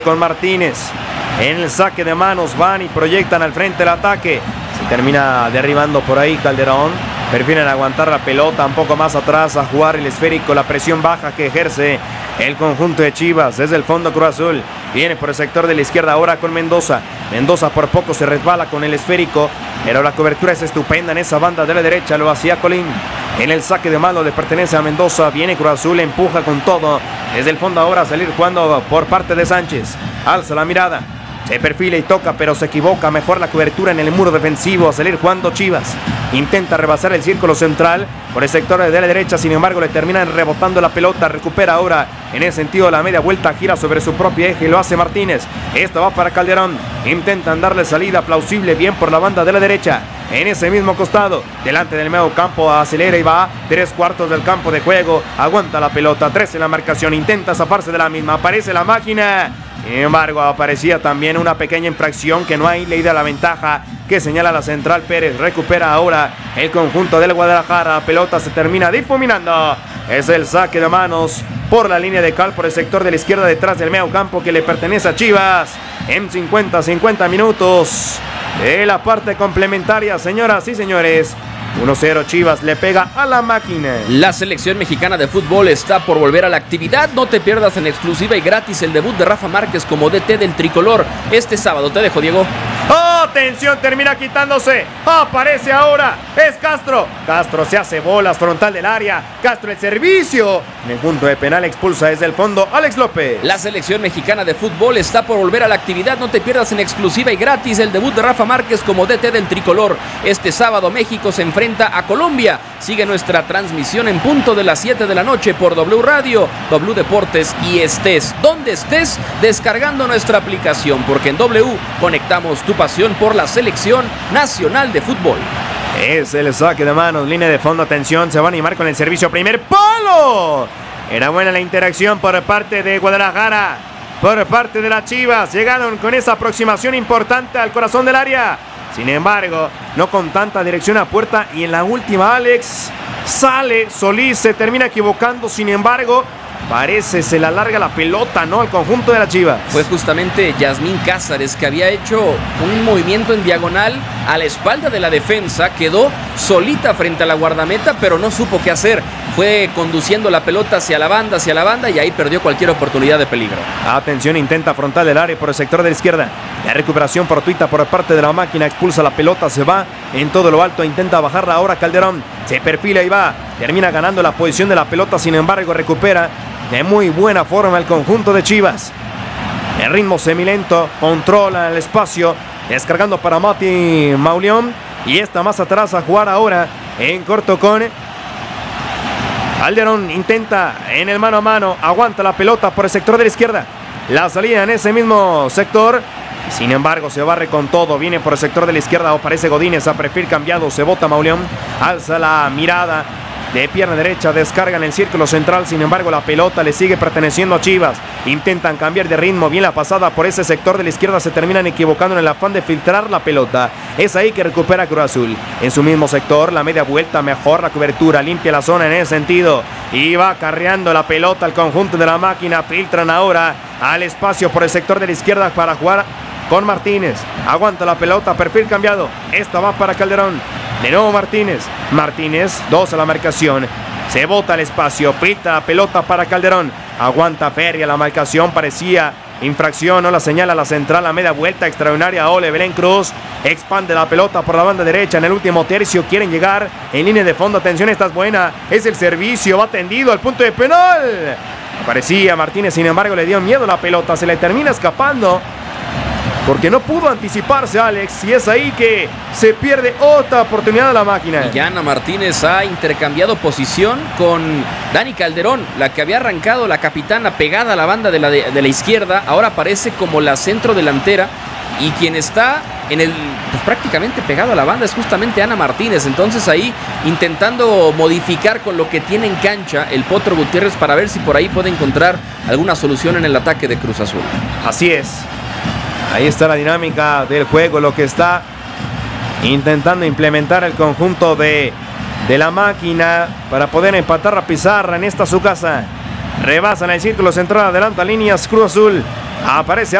con Martínez. En el saque de manos van y proyectan al frente el ataque. Se termina derribando por ahí Calderón. Prefieren aguantar la pelota un poco más atrás a jugar el esférico. La presión baja que ejerce el conjunto de Chivas desde el fondo Cruz Azul. Viene por el sector de la izquierda ahora con Mendoza. Mendoza por poco se resbala con el esférico, pero la cobertura es estupenda en esa banda de la derecha. Lo hacía Colín. En el saque de mano le pertenece a Mendoza. Viene Cruz Azul, empuja con todo. Desde el fondo ahora a salir jugando por parte de Sánchez. Alza la mirada. Se perfila y toca, pero se equivoca. Mejor la cobertura en el muro defensivo. A salir jugando Chivas. Intenta rebasar el círculo central por el sector de la derecha. Sin embargo, le terminan rebotando la pelota. Recupera ahora en el sentido de la media vuelta. Gira sobre su propio eje. Lo hace Martínez. Esto va para Calderón. Intentan darle salida plausible bien por la banda de la derecha. En ese mismo costado, delante del medio campo, acelera y va 3/4 del campo de juego. Aguanta la pelota. 3 en la marcación. Intenta zafarse de la misma. Aparece la máquina. Sin embargo, aparecía también una pequeña infracción que no hay ley de la ventaja que señala la central. Pérez recupera ahora el conjunto del Guadalajara. La pelota se termina difuminando. Es el saque de manos por la línea de cal por el sector de la izquierda detrás del medio campo que le pertenece a Chivas. En 50 minutos de la parte complementaria, señoras y señores. 1-0 Chivas le pega a la máquina. La selección mexicana de fútbol está por volver a la actividad. No te pierdas en exclusiva y gratis el debut de Rafa Márquez como DT del tricolor este sábado. Te dejo, Diego. Atención, termina quitándose. Aparece ahora. Es Castro. Castro se hace bolas frontal del área. Castro el servicio. En el punto de penal expulsa desde el fondo Alex López. La selección mexicana de fútbol está por volver a la actividad. No te pierdas en exclusiva y gratis el debut de Rafa Márquez como DT del tricolor. Este sábado México se enfrenta a Colombia. Sigue nuestra transmisión en punto de las 7 de la noche por W Radio, W Deportes y estés donde estés descargando nuestra aplicación, porque en W conectamos tu pasión por la selección nacional de fútbol. Es el saque de manos, línea de fondo, atención, se va a animar con el servicio, primer palo. Era buena la interacción por parte de Guadalajara, por parte de las Chivas. Llegaron con esa aproximación importante al corazón del área. Sin embargo, no con tanta dirección a puerta. Y en la última, Alex sale Solís, se termina equivocando. Sin embargo, parece se le alarga la pelota, ¿no? Al conjunto de la Chivas. Fue justamente Yasmín Cázares que había hecho un movimiento en diagonal a la espalda de la defensa. Quedó solita frente a la guardameta, pero no supo qué hacer. Fue conduciendo la pelota hacia la banda y ahí perdió cualquier oportunidad de peligro. Atención, intenta frontal del área por el sector de la izquierda. La recuperación fortuita por parte de la máquina. Expulsa la pelota, se va en todo lo alto. Intenta bajarla ahora Calderón. Se perfila y va. Termina ganando la posición de la pelota. Sin embargo, recupera de muy buena forma el conjunto de Chivas. El ritmo semilento. Controla el espacio. Descargando para Mati Mauleón. Y está más atrás a jugar ahora en corto con Calderón. Intenta en el mano a mano. Aguanta la pelota por el sector de la izquierda. La salida en ese mismo sector. Sin embargo, se barre con todo. Viene por el sector de la izquierda. Aparece Godínez a perfil cambiado. Se bota Mauleón. Alza la mirada de pierna derecha. Descarga en el círculo central. Sin embargo, la pelota le sigue perteneciendo a Chivas. Intentan cambiar de ritmo. Bien la pasada por ese sector de la izquierda. Se terminan equivocando en el afán de filtrar la pelota. Es ahí que recupera Cruz Azul. En su mismo sector, la media vuelta. Mejor la cobertura. Limpia la zona en ese sentido. Y va acarreando la pelota al conjunto de la máquina. Filtran ahora al espacio por el sector de la izquierda para jugar con Martínez. Aguanta la pelota, perfil cambiado. Esta va para Calderón. De nuevo Martínez. Martínez, 2 a la marcación. Se bota al espacio, pita la pelota para Calderón. Aguanta Feria la marcación, parecía infracción, no la señala la central, a media vuelta extraordinaria. Ole Belén Cruz expande la pelota por la banda derecha. En el último tercio quieren llegar en línea de fondo. Atención, esta es buena. Es el servicio, va tendido al punto de penal. Aparecía Martínez, sin embargo le dio miedo la pelota. Se le termina escapando porque no pudo anticiparse Alex, y es ahí que se pierde otra oportunidad de la máquina. Y Ana Martínez ha intercambiado posición con Dani Calderón, la que había arrancado la capitana pegada a la banda de la izquierda. Ahora aparece como la centro delantera, y quien está en el pues, prácticamente pegado a la banda es justamente Ana Martínez. Entonces ahí intentando modificar con lo que tiene en cancha el Potro Gutiérrez para ver si por ahí puede encontrar alguna solución en el ataque de Cruz Azul. Así es. Ahí está la dinámica del juego, lo que está intentando implementar el conjunto de la máquina para poder empatar a pizarra en esta su casa. Rebasan el círculo central, adelanta líneas Cruz Azul. Aparece